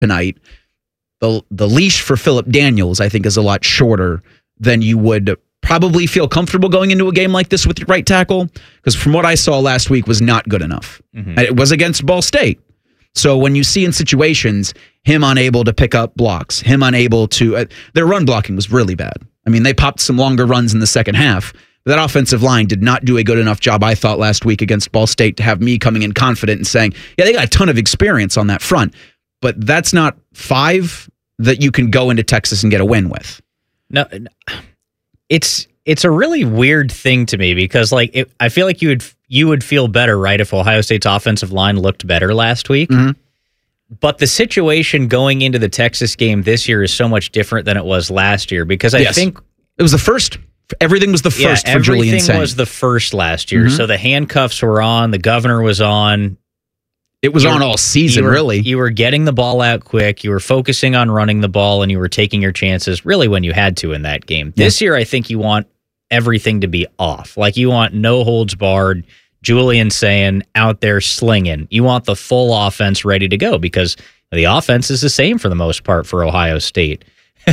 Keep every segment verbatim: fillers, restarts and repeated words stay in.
tonight, the the leash for Phillip Daniels, I think, is a lot shorter than you would probably feel comfortable going into a game like this with your right tackle, because from what I saw last week was not good enough. Mm-hmm. It was against Ball State. So when you see in situations him unable to pick up blocks, him unable to, uh, their run blocking was really bad. I mean, they popped some longer runs in the second half. But that offensive line did not do a good enough job, I thought, last week against Ball State to have me coming in confident and saying, yeah, they got a ton of experience on that front. But that's not five that you can go into Texas and get a win with. No, it's it's a really weird thing to me because, like, it, I feel like you would you would feel better, right, if Ohio State's offensive line looked better last week. Mm-hmm. But the situation going into the Texas game this year is so much different than it was last year because I yes. think it was the first. Everything was the first yeah, for Julian Sain. Everything was the first last year. Mm-hmm. So the handcuffs were on, the governor was on. It was you on were, all season, you were, really. You were getting the ball out quick. You were focusing on running the ball, and you were taking your chances really when you had to in that game. Yeah. This year, I think you want everything to be off. Like, you want no holds barred, Julian Sain out there slinging. You want the full offense ready to go because the offense is the same for the most part for Ohio State.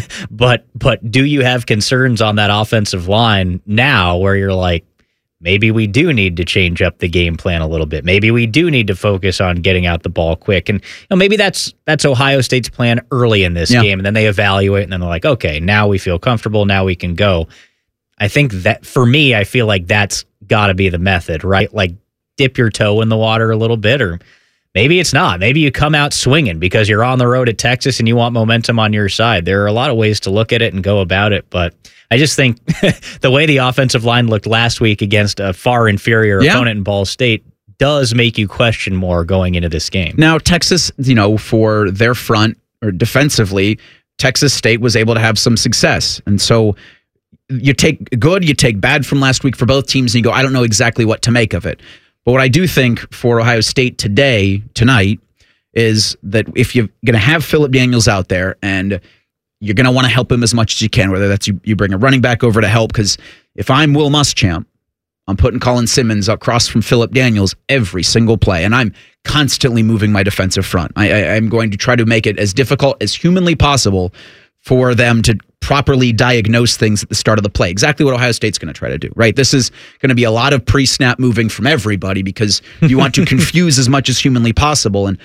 but but do you have concerns on that offensive line now where you're like, maybe we do need to change up the game plan a little bit. Maybe we do need to focus on getting out the ball quick. And you know, maybe that's that's Ohio State's plan early in this yeah. game, and then they evaluate, and then they're like, okay, now we feel comfortable, now we can go. I think that, for me, I feel like that's got to be the method, right? Like, dip your toe in the water a little bit, or maybe it's not. Maybe you come out swinging because you're on the road at Texas and you want momentum on your side. There are a lot of ways to look at it and go about it, but I just think the way the offensive line looked last week against a far inferior yeah. opponent in Ball State does make you question more going into this game. Now, Texas, you know, for their front or defensively, Texas State was able to have some success. And so you take good, you take bad from last week for both teams, and you go, I don't know exactly what to make of it. But what I do think for Ohio State today, tonight, is that if you're going to have Phillip Daniels out there and you're going to want to help him as much as you can, whether that's you, you bring a running back over to help, because if I'm Will Muschamp, I'm putting Colin Simmons across from Phillip Daniels every single play, and I'm constantly moving my defensive front. I, I, I'm going to try to make it as difficult as humanly possible for them to properly diagnose things at the start of the play. Exactly what Ohio State's going to try to do, right? This is going to be a lot of pre-snap moving from everybody because you want to confuse as much as humanly possible. And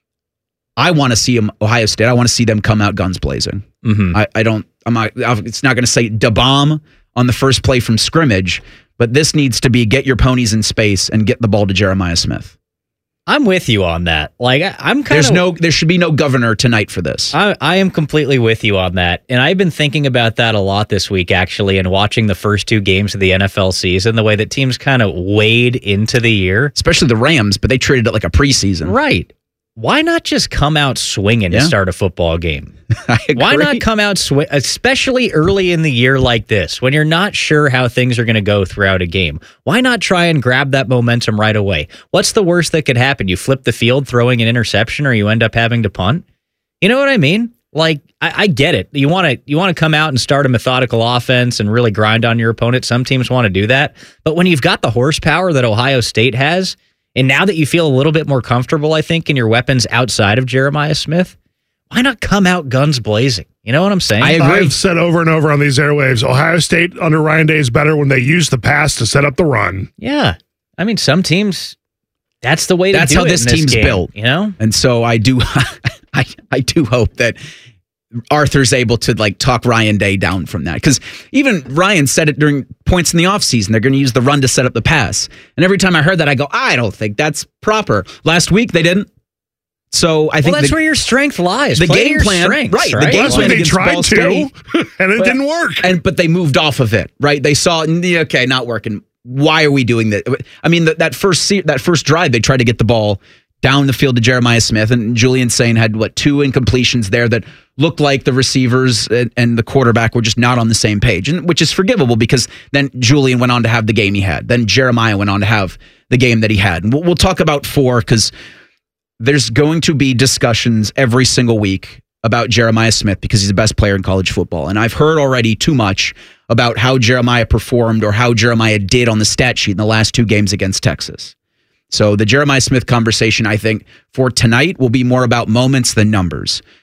I want to see them, Ohio State, I want to see them come out guns blazing. Mm-hmm. I, I don't, I'm not, it's not going to say da bomb on the first play from scrimmage, but this needs to be get your ponies in space and get the ball to Jeremiah Smith. I'm with you on that. Like, I, I'm kind of There's no there should be no governor tonight for this. I, I am completely with you on that. And I've been thinking about that a lot this week, actually, and watching the first two games of the N F L season, the way that teams kind of wade into the year. Especially the Rams, but they treated it like a preseason. Right. Why not just come out swinging yeah. to start a football game? I agree. Why not come out swing, especially early in the year like this, when you're not sure how things are going to go throughout a game? Why not try and grab that momentum right away? What's the worst that could happen? You flip the field throwing an interception, or you end up having to punt? You know what I mean? Like, I, I get it. You want to you want to come out and start a methodical offense and really grind on your opponent. Some teams want to do that. But when you've got the horsepower that Ohio State has, and now that you feel a little bit more comfortable, I think, in your weapons outside of Jeremiah Smith, why not come out guns blazing? You know what I'm saying? I agree. I've said over and over on these airwaves, Ohio State under Ryan Day is better when they use the pass to set up the run. Yeah. I mean, some teams, that's the way to that's do how it this in this team's game, built. You know? And so I do I, I do hope that Arthur's able to like talk Ryan Day down from that, because even Ryan said it during points in the offseason. They're going to use the run to set up the pass. And every time I heard that, I go, I don't think that's proper. Last week, they didn't. So I think well, that's the, where your strength lies. The Play game plan, strengths, right? right? The game well, plan they against tried Ball to, State, and it but, didn't work. And but they moved off of it, right? They saw, okay, not working. Why are we doing that? I mean, that that first that first drive, they tried to get the ball down the field to Jeremiah Smith, and Julian Sain had, what, two incompletions there that looked like the receivers and, and the quarterback were just not on the same page, and which is forgivable because then Julian went on to have the game he had. Then Jeremiah went on to have the game that he had. And we'll, we'll talk about four because there's going to be discussions every single week about Jeremiah Smith because he's the best player in college football. And I've heard already too much about how Jeremiah performed or how Jeremiah did on the stat sheet in the last two games against Texas. So the Jeremiah Smith conversation, I think, for tonight will be more about moments than numbers.